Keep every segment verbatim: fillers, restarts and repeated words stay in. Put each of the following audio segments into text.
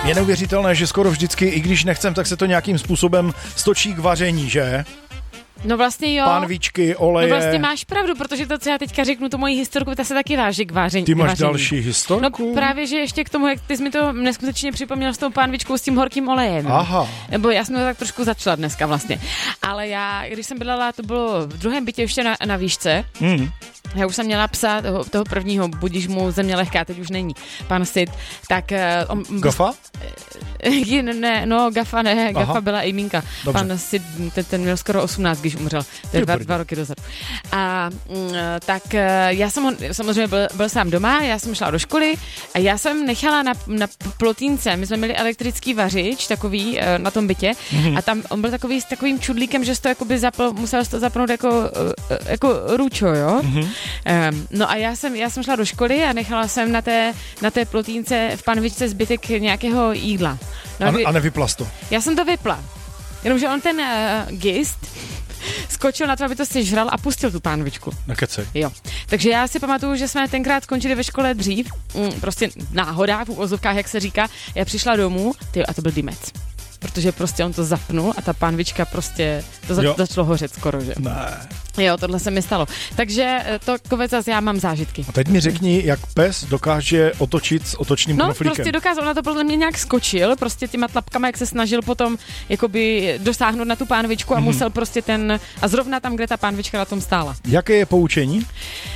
Je neuvěřitelné, že skoro vždycky, i když nechcem, tak se to nějakým způsobem stočí k vaření, že? No vlastně jo. Pánvičky, oleje. No vlastně máš pravdu, protože to, co já teďka řeknu, tu moji historku, ta se taky váží k vážení. Ty máš vaření. další historku? No právě, že ještě k tomu, jak ty jsi mi to neskutečně připomněl s tou pánvičkou s tím horkým olejem. Aha. Nebo já jsem to tak trošku začala dneska vlastně. Ale já, když jsem bydlela, to bylo v druhém bytě ještě na, na výšce. Mm. Já už jsem měla psa toho, toho prvního, budíš mu země lehká, teď už není, pan Sid, tak... On, Gafa? Ne, ne, no Gafa ne, Aha. Gafa byla i Minka. Dobře. Pan Sid, ten, ten měl skoro osmnáct, když umřel, to je dva, dva roky dozadu. A tak já jsem ho, samozřejmě byl, byl sám doma, já jsem šla do školy a já jsem nechala na, na plotínce, my jsme měli elektrický vařič, takový na tom bytě mm-hmm. a tam on byl takový s takovým čudlíkem, že jsi to jakoby zapl, musel jsi to zapnout jako, jako ručo, jo? Mm-hmm. Um, no a já jsem, já jsem šla do školy a nechala jsem na té, na té plotínce v panvičce zbytek nějakého jídla. No, a, a nevyplas to? Já jsem to vypla. Jenomže on ten uh, gist skočil na to, aby to sežral a pustil tu pánvičku. Nekecej. Jo. Takže já si pamatuju, že jsme tenkrát skončili ve škole dřív, mm, prostě náhoda v uvozovkách, jak se říká. Já přišla domů, tyjo, a to byl dymec. Protože prostě on to zapnul a ta pánvička prostě, to za, začalo hořet skoro, že? Ne. Jo, tohle se mi stalo. Takže to kovec zase já mám zážitky. A teď mi řekni, jak pes dokáže otočit s otočným no, knoflíkem. No, prostě dokázal, na to podle mě nějak skočil, prostě těma tlapkama, jak se snažil potom jakoby dosáhnout na tu pánvičku a mm. musel prostě ten, a zrovna tam, kde ta pánvička na tom stála. Jaké je poučení?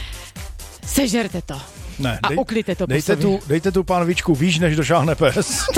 Sežerte to. Ne, a dej, uklijte to dejte tu, dejte tu pánvičku výš, než došáhne pes.